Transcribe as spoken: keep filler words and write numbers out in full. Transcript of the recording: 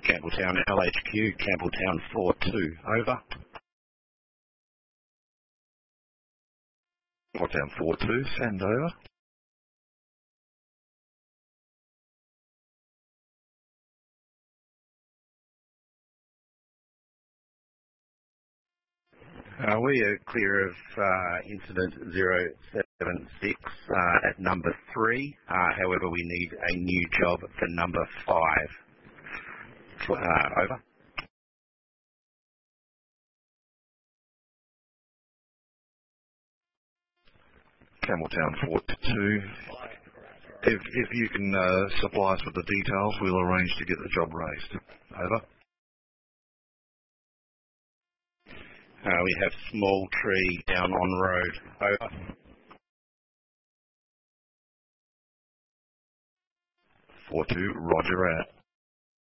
Campbelltown L H Q, Campbelltown four two, over. Campbelltown four two, send over. Uh, we are clear of uh, incident zero seven six uh, at number three. Uh, however, we need a new job for number five. Uh, over. Campbelltown four two. If, if you can uh, supply us with the details, we'll arrange to get the job raised. Over. Uh, we have small tree down on road. Over. four two, roger out.